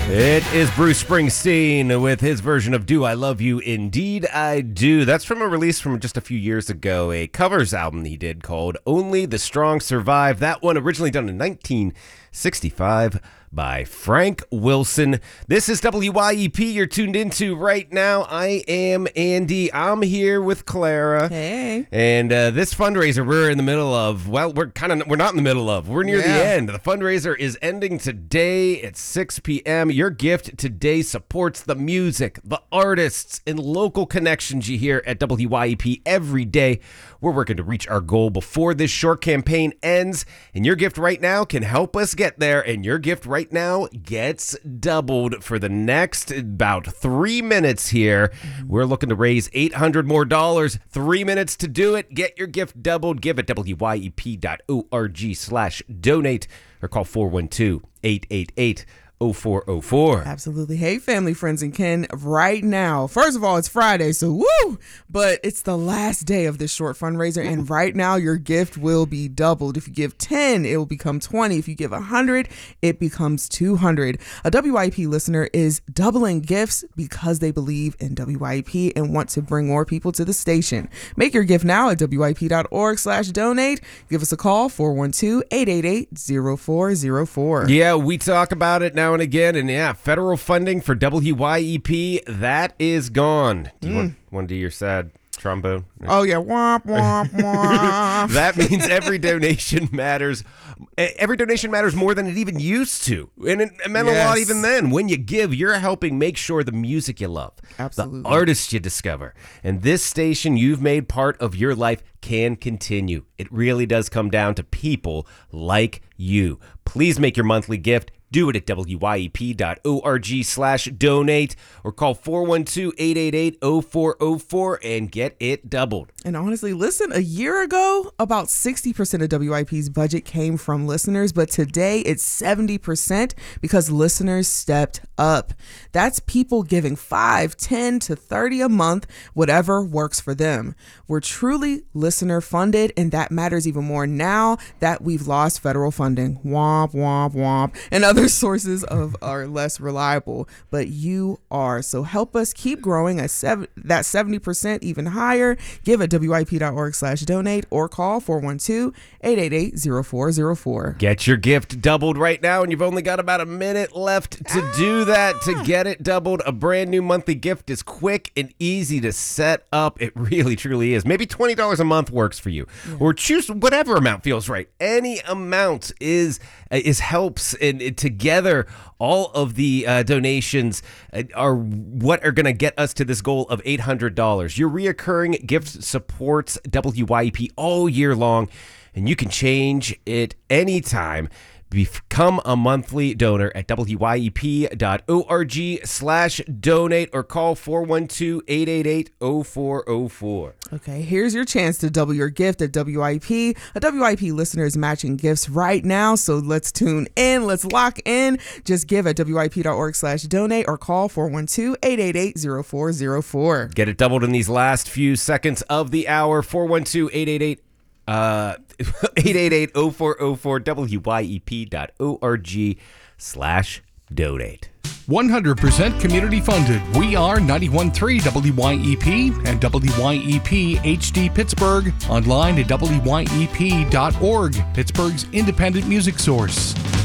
It is Bruce Springsteen with his version of Do I Love You? Indeed I Do. That's from a release from just a few years ago, a covers album he did called Only the Strong Survive. That one originally done in 1965 by Frank Wilson. This is WYEP you're tuned into right now. I am Andy. I'm here with Clara. Hey. And this fundraiser we're in the middle of, well, we're not in the middle of. We're near the end. The fundraiser is ending today at 6 p.m. Your gift today supports the music, the artists, and local connections you hear at WYEP every day. We're working to reach our goal before this short campaign ends, and your gift right now can help us get there, and your gift right now gets doubled for the next about 3 minutes here. We're looking to raise $800 more. 3 minutes to do it. Get your gift doubled. Give at wyep.org/donate or call 412-888-0404. Absolutely. Hey, family, friends, and kin. Right now, first of all, it's Friday, so woo! But it's the last day of this short fundraiser, and right now, your gift will be doubled. If you give 10, it will become 20. If you give 100, it becomes 200. A WYP listener is doubling gifts because they believe in WYP and want to bring more people to the station. Make your gift now at wyp.org/donate. Give us a call, 412-888-0404. Yeah, we talk about it now and again, and yeah, federal funding for WYEP, that is gone. Do you want to do your sad trombone? Oh yeah, womp womp womp. That means every donation matters. Every donation matters more than it even used to, and it meant a lot even then. When you give, you're helping make sure the music you love, absolutely, the artists you discover, and this station you've made part of your life can continue. It really does come down to people like you. Please make your monthly gift. Do it at wyep.org/donate or call 412-888-0404 and get it doubled. And honestly, listen, a year ago, about 60% of WYP's budget came from listeners, but today it's 70% because listeners stepped up. That's people giving 5, 10 to 30 a month, whatever works for them. We're truly listener funded, and that matters even more now that we've lost federal funding. Womp, womp, womp. And other sources are less reliable, but you are. So help us keep growing that 70% even higher. Give at wyp.org/donate or call 412-888-0404. Get your gift doubled right now, and you've only got about a minute left to do that. To get it doubled, a brand new monthly gift is quick and easy to set up. It really, truly is. Maybe $20 a month works for you, or choose whatever amount feels right. Any amount is helps, and together all of the donations are what are going to get us to this goal of $800. Your reoccurring gift supports WYEP all year long, and you can change it anytime. Become a monthly donor at wyep.org/donate or call 412-888-0404. Okay, here's your chance to double your gift at WYP. A WYP listener is matching gifts right now, so let's tune in. Let's lock in. Just give at wyp.org/donate or call 412-888-0404. Get it doubled in these last few seconds of the hour. 412-888 888-0404 wyep.org/donate. 100% community funded. We are 91.3 WYEP and WYEP HD Pittsburgh. Online at wyep.org, Pittsburgh's independent music source.